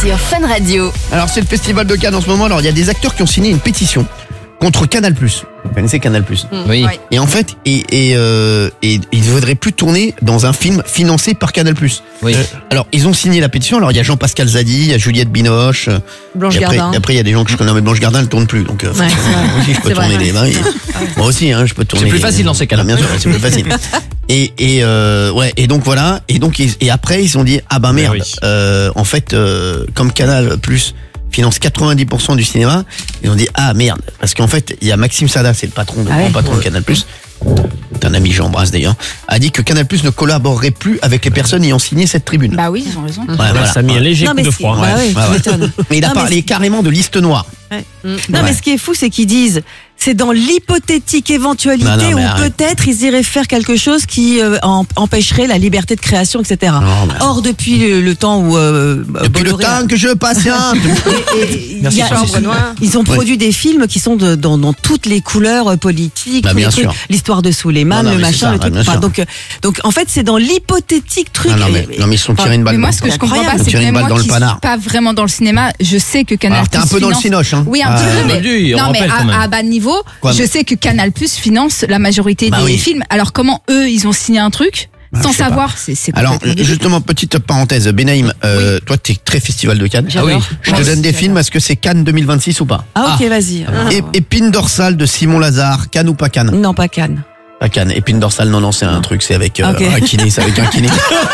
sur Fun Radio. Alors c'est le festival de Cannes en ce moment. Alors il y a des acteurs qui ont signé une pétition contre Canal+. Vous connaissez Canal+. Oui. Et en fait, ils ne voudraient plus tourner dans un film financé par Canal+. Oui. Alors ils ont signé la pétition. Alors il y a Jean-Pascal Zadi, il y a Juliette Binoche, Blanche et après, Gardin. après il y a des gens que je connais, mais Blanche Gardin elle tourne plus, donc Ouais, c'est vrai. moi aussi je peux C'est tourner vrai, les ouais. moi aussi je peux tourner. C'est plus les- facile dans ces cas-là. Ah, bien sûr, c'est plus facile. Et donc voilà, et après ils ont dit ah bah merde, oui. en fait comme Canal+ finance 90% du cinéma, ils ont dit ah merde, parce qu'en fait il y a Maxime Sada, c'est le patron, le Ah grand ouais. patron de Canal+. C'est un ami que j'embrasse d'ailleurs, a dit que Canal+ ne collaborerait plus avec les personnes ayant signé cette tribune. Bah oui, ils ont raison. Ouais, voilà. Ça a mis un léger Non, coup mais de c'est- froid. bah oui, Ouais, tu ouais. m'étonnes. Mais il a Non, mais parlé carrément de liste noire. Non, Ouais. mais ce qui est fou, c'est qu'ils disent, c'est dans l'hypothétique éventualité Non, non, où mais arrête. peut-être ils iraient faire quelque chose qui empêcherait la liberté de création, etc. Non, mais- Or, depuis le temps où Depuis le Bolloré a- temps que je patiente. il Merci, y a- Francis. ils ont produit des films qui sont dans toutes les couleurs politiques, Bah, tous les bien trucs. sûr. L'histoire de Souleymane, Non, non, le mais c'est machin, ça, le truc. bien Enfin, sûr. donc en fait, c'est dans l'hypothétique truc. Non, mais ils se sont tirés une balle. Mais moi, dans ce le que je comprends Incroyable. pas, c'est que Tirer une même balle moi dans le qui panard. suis pas vraiment dans le cinéma, je sais que Canal+. Alors t'es un peu dans le cinoche, hein. Oui, un Ah, petit peu, mais lui, on non, mais rappelle quand même. à bas niveau, Quoi, je mais- sais que Canal+ finance la majorité Bah des oui. films. Alors comment eux, ils ont signé un truc sans je sais savoir, c'est Alors complètement débile. justement, petite parenthèse, Benaïm, toi t'es très festival de Cannes. Ah oui. Je te donne des films, est-ce que c'est Cannes 2026 ou pas? Ah, ok, vas-y. Épine dorsale de Simon Lazare, Cannes ou pas Cannes? Non, pas Cannes. Pas Cannes. Épine dorsale, non, c'est un truc, c'est avec Ok. un kiné, c'est avec un kiné.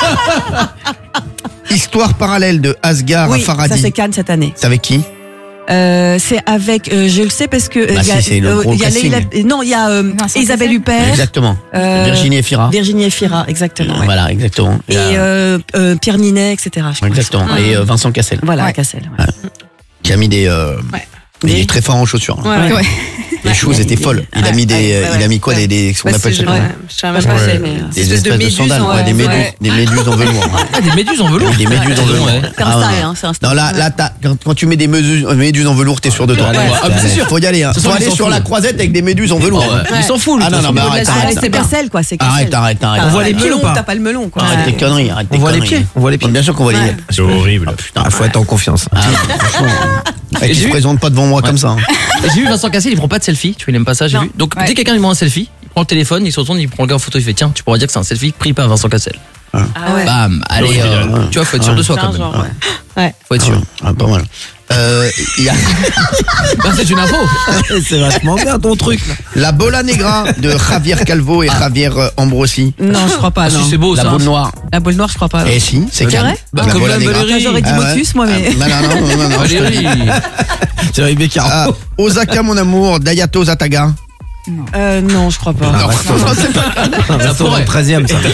Histoire parallèle de Asghar Oui, ça Farhadi. c'est Cannes cette année. C'est avec qui? C'est avec, je le sais parce que Bah il y a, si, c'est le gros il y a casting. non, il y a Vincent Isabelle Cassel. Huppert, Exactement. Virginie Efira. Virginie Efira, exactement. ouais. Voilà, exactement. Et Pierre Ninet, etc. je crois. Exactement. Et Vincent Cassel, Voilà, Ouais. Cassel. ouais. qui a mis des. Il est Des- très fort en chaussures. hein. Ouais. Ouais. Les choses étaient folles. Il a mis des, il a mis quoi, des, ce qu'on appelle ça? Ouais, je sais même pas c'est, mais Des espèces de sandales, ouais, des méduses en velours. ouais. Ah, des méduses en velours. Des méduses en velours. Ouais. c'est un Ah, style, ouais. hein, c'est un style. Non, là, quand tu mets des méduses en velours, t'es sûr de toi. Ouais, ah, c'est sûr. Faut y aller, hein. Ce Faut sont aller les sur enfants. la croisette avec des méduses en velours. Ah ouais. Ils s'en foutent. Ah non, non, mais arrête, Ah, arrête. c'est Cassel, quoi, c'est Cassel. Arrête. T'as On voit pas les le pieds ou melon, pas? T'as pas le melon, quoi. Arrête tes conneries, arrête tes On voit les conneries. pieds. On voit les pieds. Bien sûr qu'on voit les pieds. C'est horrible. Putain, Faut être en confiance. ah, franchement. Et Tu j'ai te vu- présentes pas devant moi comme ça. hein. Et j'ai vu Vincent Cassel, il prend pas de selfie. Tu vois, il aime pas ça, j'ai Non. vu. Donc, Ouais. dès que quelqu'un lui demande un selfie, il prend le téléphone, il se retourne, il prend le gars en photo, il fait tiens, tu pourras dire que c'est un selfie pris par Vincent Cassel. Ah ouais. Bam, allez, Original. tu vois, faut être sûr de soi C'est quand un même. genre, ouais. Faut être sûr. Ah, pas mal. Il y a Bah, c'est une info. C'est vachement bien ton truc. la Bola Negra de Javier Calvo et Javier Ambrosi. Non, je crois pas, Ah, si non. c'est beau La ça. boule noire. La boule noire, je crois pas. Eh si, c'est C'est Cannes. vrai Bah, La comme Bola la Negra. Valérie. J'aurais dit Ah ouais. Motus, moi, mais. Non, je te dis. Valérie. Thierry Beccaro. Ah, Osaka, mon amour, Dayato Zataga. Non, je crois pas. Non, c'est pas Bientôt dans le 13e, ça.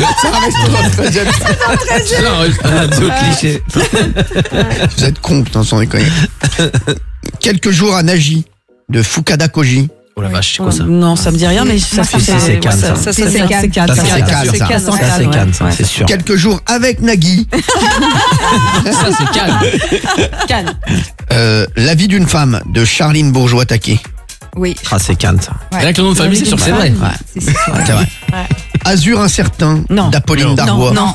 Deux clichés. Vous êtes con, putain, sans déconner. Quelques jours à Nagi de Fukada Koji. Oh la vache, c'est quoi ça? Non, ça me dit rien, mais ça Si, fait. c'est Cannes, ça. Ça, C'est Cannes. c'est Cannes. Ça, ça. c'est Cannes, C'est ça. Cannes, Ça, ouais. c'est Cannes, ça, Ouais. c'est sûr. Quelques jours avec Nagui. Ça, c'est calme. Cannes. La vie d'une femme de Charline Bourgeois-Taquet. Oui. Ah, c'est Cannes, ça. Ouais. Avec le nom de famille, c'est sûr que c'est vrai. C'est ça. C'est vrai. Ouais. Azur incertain Non. d'Apolline Darbois. Non.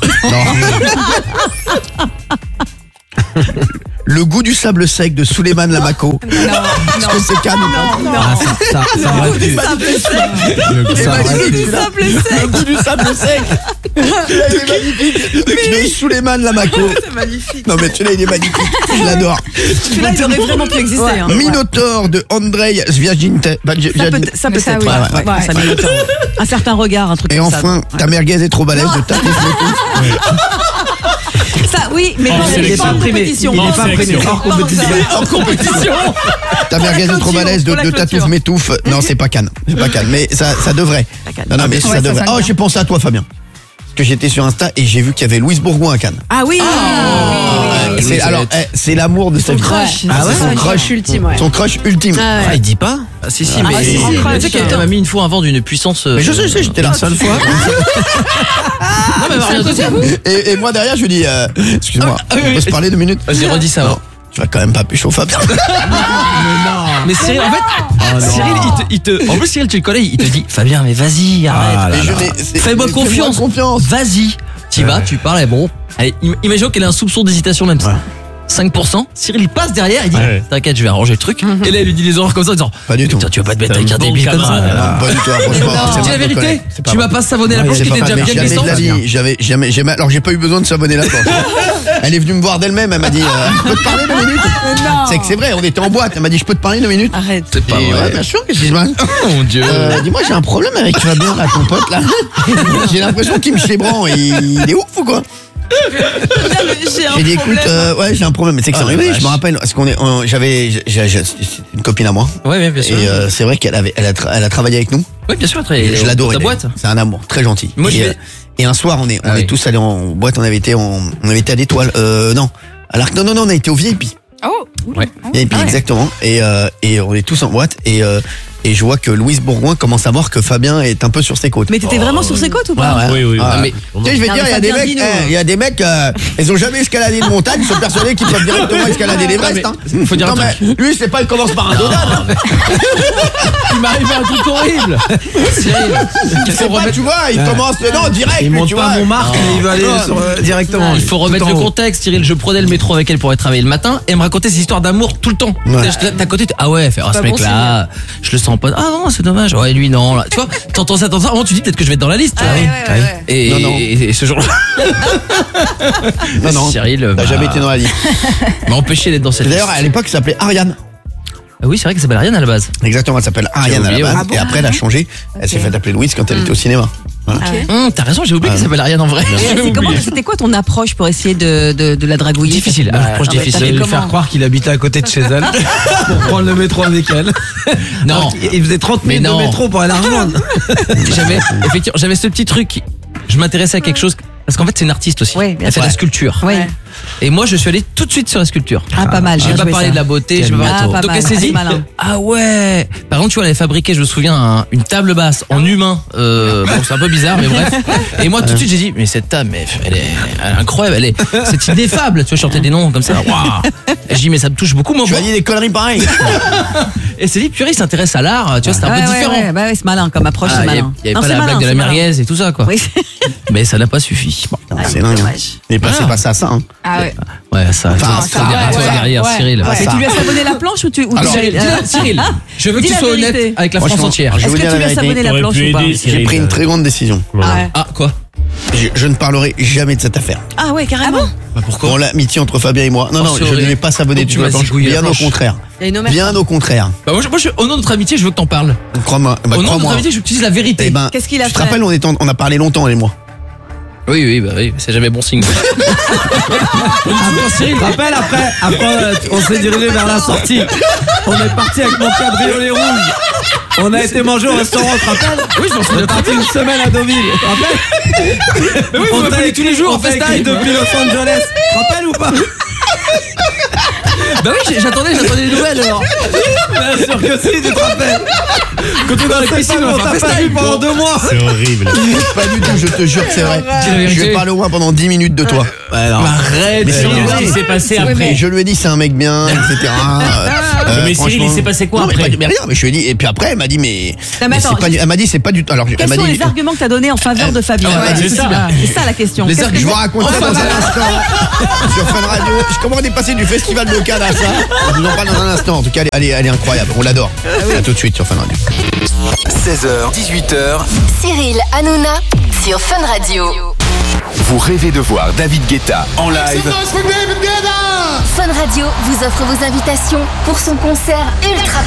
Le goût du sable sec de Souleymane Lamako. Est-ce que c'est Cannes ou pas? Ah, ça aurait pu. Ça aurait pu. Le goût du sable sec. Celui-là, il est magnifique. De Souleymane Lamako. C'est magnifique. Non mais celui-là il est magnifique. Je l'adore. Celui-là, il aurait vraiment pu exister. hein. Minotaure de Andrei Zviajinte. Ça peut Ça, être. oui. Ouais, Ouais. ça mérite un certain regard, un truc Et comme ça. enfin, ta merguez est trop balèze de Tatif Ça, oui, mais En pas sélection. en compétition. Il est pas imprimé. Hors compétition. En compétition. Ta merguez est trop balèze Pour la de clôture. Tatouf Métouf. Non, c'est pas Cannes. C'est pas Cannes. Mais ça devrait. Pas Cannes. Non, mais Ouais, ça ça devrait. sonne Oh, bien. j'ai pensé à toi, Fabien. Parce que j'étais sur Insta et j'ai vu qu'il y avait Louise Bourgoin à Cannes. Ah oui. C'est, alors, c'est l'amour de cette crush. Ah ouais, C'est son crush ultime, ouais. Son crush ultime. Ah ouais. Ah, il dit pas. Ah, si, Ah, mais si, si. tu sais qu'elle m'a mis une fois un vent d'une puissance. Mais je sais, j'étais là. Une seule fois. Non, mais rien dit. Et moi derrière, je lui dis, excuse-moi, Ah oui, on oui. peut se parler 2 minutes? J'ai redit ça. Non, tu vas quand même pas pécho Fabien. Mais Cyril, en fait, Cyril, il te. En plus, Cyril, tu le connais, il te dit Fabien, mais vas-y, arrête. Ah là Et je là. n'ai- c'est- Fais-moi fais-moi confiance. confiance. Vas-y. Tu vas, tu parles, et bon. Allez, imaginons qu'elle a un soupçon d'hésitation même. Ouais. 5%. Cyril il passe derrière, il dit Ouais. t'inquiète, je vais arranger le truc. Et là il lui dit les horreurs comme ça en disant Pas du tout. putain, tu vas pas te mettre C'est avec un un bon débile comme ça. camarade. Pas du tout, franchement. Tu dis la vérité, tu m'as pas savonné la planche qui était déjà bien Jamais de glissante. la vie, j'avais jamais, alors j'ai pas eu besoin de savonner la planche. Elle est venue me voir d'elle-même, elle m'a dit, je peux te parler 2 minutes? C'est que c'est vrai, on était en boîte, elle m'a dit, je peux te parler 2 minutes? Arrête. C'est pas Et vrai. ouais, bien sûr, qu'est-ce qui se passe? Oh mon dieu. Dis-moi, j'ai un problème avec Fabien, là, ton pote, là. J'ai l'impression qu'il me chébran, il est ouf ou quoi? J'ai dit, écoute, ouais, j'ai un problème. Mais c'est que ça Oh, m'est la je me vache. rappelle, parce qu'on est, j'ai une copine à moi. Ouais, bien sûr. Et c'est vrai qu'elle a travaillé avec nous. Ouais, bien sûr, Et très. je l'adorais. Ta boîte. C'est un amour, très gentil. Moi, je et, vais- et un soir, on est oui. tous allés en boîte, on avait été à l'Étoile. Non. Alors que non, on a été au VIP. Oh. Ouais. VIP, exactement. Et on est tous en boîte. Et je vois que Louise Bourgoin commence à voir que Fabien est un peu sur ses côtes. Mais t'étais vraiment sur ses côtes ou pas? Oui, oui. Ah, oui. mais- Tu sais, je vais te Non, dire, mais il y a des Fabien, mecs, dis-nous. il y a des mecs, ils ont jamais escaladé une montagne, ils sont persuadés qu'ils peuvent directement escalader l'Everest. Non, Hein. mais faut dire Non, un mais lui, c'est pas, il commence par un dodan. hein. Il m'est arrivé un truc horrible. Cyril, il C'est faut pas, remettre. tu vois, il commence, non, direct. Il lui, monte tu pas vois. à Montmartre, mais il veut aller directement. Il faut remettre tout le en haut. contexte, Cyril. Je prenais le métro avec elle pour aller travailler le matin et elle me racontait ses histoires d'amour tout le temps. Ouais. T'es à côté, ah ouais, ce bon mec-là, je le sens pas. Ah non, c'est dommage. Ouais, lui non. Là. Tu vois, t'entends ça, vraiment tu dis peut-être que je vais être dans la liste. tu vois. Et, Non, non. et ce jour-là, Non, Cyril T'as jamais été dans la liste. m'a empêché d'être dans cette D'ailleurs, liste. à l'époque, elle s'appelait Ariane. Ah oui, c'est vrai qu'elle s'appelle Ariane à la base. Exactement, elle s'appelle Ariane à la oublié, base. ouais. Et après, elle a changé. Elle s'est fait appeler Louise quand elle était au cinéma. Voilà. T'as raison, j'ai oublié qu'elle s'appelle Ariane en vrai. Et J'avais c'est comment- oublié. C'était quoi ton approche pour essayer de la dragouiller? Difficile, approche Ah ouais, difficile. t'as fait Lui comment? faire croire qu'il habitait à côté de chez elle pour prendre le métro avec elle. Non. Alors qu'il- il faisait 30 Mais minutes de non. métro pour aller la rejoindre. J'avais ce petit truc. Je m'intéressais à quelque chose parce qu'en fait c'est une artiste aussi. Ouais, bien Elle fait de la sculpture. Oui. Et moi je suis allé tout de suite sur la sculpture. Ah, pas mal. Je vais bien pas joué, parler ça. de la beauté, je vais pas Ah, parler de pas tout. Donc mal. elle s'est dit, Allez, malin. ah ouais. Par contre tu vois elle avait fabriqué, je me souviens, une table basse en humain. Bon c'est un peu bizarre mais bref. Et moi tout de suite j'ai dit mais cette table, mais elle est incroyable, c'est ineffable. Tu vois je chantais des noms comme ça. Waouh. Et je dis mais ça me touche beaucoup moi. Tu as dit des conneries pareilles. Et c'est dit purée il s'intéresse à l'art. Tu vois c'est un peu différent. Ouais, c'est malin comme approche, Ah, c'est il malin. y avait Non, pas c'est la malin, blague de la c'est malin. merguez et tout ça quoi. Oui. Mais ça n'a pas suffi. Bon. C'est dingue. hein. Dommage. Mais c'est pas ça, hein. Ah ouais. Ouais ça. Enfin, toi, ça, toi, ouais, derrière ouais. Cyril. Ouais. Et tu lui as savonné la planche ou tu. Alors, Cyril, Cyril, je veux que Dis tu la sois vérité. honnête avec la France Franchement, entière. je vais Est-ce vous que dire tu la lui as vérité. savonné la T'aurais planche pu ou pas? aider, J'ai Cyril. pris une très grande décision. Voilà. Ah quoi? Je ne parlerai jamais de cette affaire. Ah ouais, carrément. Pour l'amitié entre Fabien et moi. Non, Oh, non, c'est je ne horrible. vais pas s'abonner Donc du tu tout à m'as la planche. zigouillé la Bien au planche. contraire. Il y a une Bien au contraire. Bah moi, au nom de notre amitié, je veux que t'en parles. Crois-moi. Au nom de notre Crois-moi. amitié, je veux que tu dises la vérité. Eh ben, Qu'est-ce qu'il a tu te fait? rappelles, on a parlé longtemps, elle et moi. Oui, c'est jamais bon signe. Après, Cyril, rappelle après, on s'est dirigé vers la sortie. On est parti avec mon cabriolet rouge. On a été manger au restaurant, tu te rappelles? Oui, je m'en On souviens est parti une semaine à Deauville, tu te rappelles? Oui, vous m'appelez tous les jours en on t'a écrit FaceTime. depuis Los Angeles. Tu te rappelles ou pas? Bah oui, j'attendais les nouvelles alors. Bien sûr que si, tu te rappelles. Quand on est dans la piscine, on On va t'a faire pas vu FaceTime. pendant 2 mois. C'est horrible. Pas du tout, je te jure que c'est vrai. Dis la vérité. Je vais parler au moins pendant 10 minutes de toi. Arrête. Mais c'est Cyril, vrai. ce qui s'est passé Et après. je lui ai dit c'est un mec bien, etc. Mais Cyril, franchement- il s'est passé quoi Non, après? mais rien, mais je lui ai dit, et puis après elle m'a dit mais, Non, mais c'est attends, pas du- elle m'a dit c'est pas du tout. Alors elle Quels m'a sont dit les arguments que tu as donnés en faveur de Fabien? Ah, Ouais, c'est ça. C'est ça la question. Les Qu'est-ce que je vous raconte ça dans un instant sur Fun Radio. Comment on est passé du festival de Cannes à ça? Je vous en parle dans un instant. En tout cas, elle est incroyable. On l'adore. À tout de suite sur Fun Radio. 16h, 18h, Cyril Hanouna sur Fun Radio. vous rêvez de voir David Guetta en live. Fun Radio vous offre vos invitations pour son concert ultra